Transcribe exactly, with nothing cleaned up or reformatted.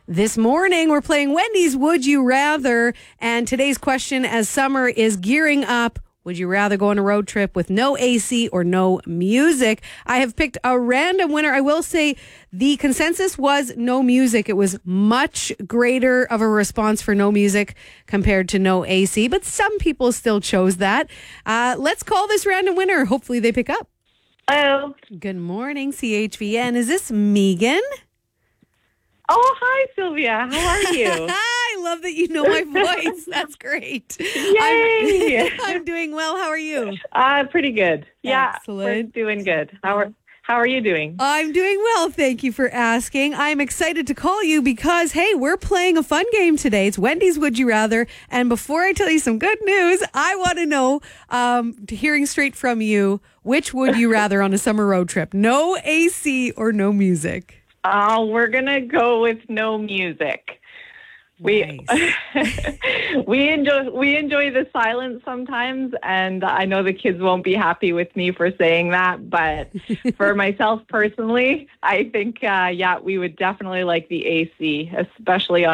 This morning, we're playing Wendy's Would You Rather, and today's question, as summer is gearing up, would you rather go on a road trip with no A C or no music? I have picked a random winner. I will say the consensus was no music. It was much greater of a response for no music compared to no A C, but some people still chose that. Uh, let's call this random winner. Hopefully they pick up. Hello. Good morning, C H V N. Is this Megan? Oh, hi, Sylvia. How are you? I love that you know my voice. That's great. Yay! I'm, I'm doing well. How are you? Uh, pretty good. Yeah, Excellent. we're doing good. How are How are you doing? I'm doing well. Thank you for asking. I'm excited to call you because, hey, we're playing a fun game today. It's Wendy's Would You Rather. And before I tell you some good news, I want to know, um, hearing straight from you, which would you rather on a summer road trip? No A C or no music? Uh, we're going to go with no music. We Nice. we enjoy we enjoy the silence sometimes, and I know the kids won't be happy with me for saying that, but for myself personally, I think uh, yeah, we would definitely like the A C, especially on